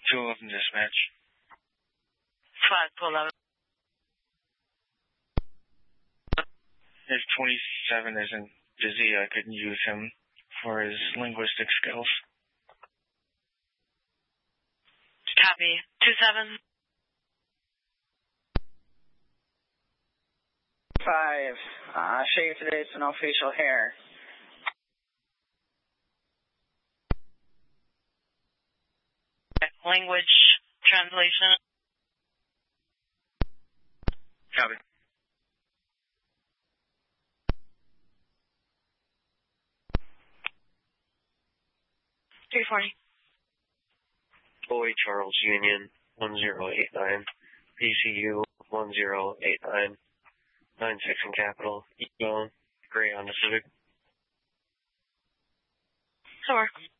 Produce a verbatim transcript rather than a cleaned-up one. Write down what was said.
two eleven dispatch. five to eleven. If twenty-seven isn't busy, I could use him for his linguistic skills. Copy. two seven. five. Uh, shave today, so no facial hair. Language translation. Copy. three forty. Boy Charles Union one zero eight nine. P C U one zero eight nine. nine six in Capital. Eastbound. Gray on the Civic. Sure.